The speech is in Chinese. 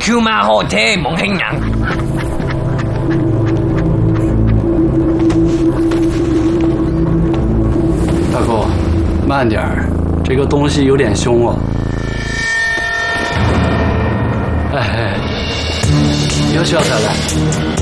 Q 馬好聽，蒙興人。 大哥，慢点儿，这个东西有点凶哦。哎，又需要彩来。